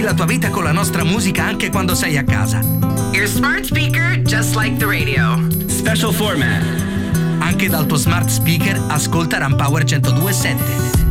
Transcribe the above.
Vivi la tua vita con la nostra musica anche quando sei a casa. Your smart speaker, just like the radio. Special format. Anche dal tuo smart speaker ascolta Rampower 102.7.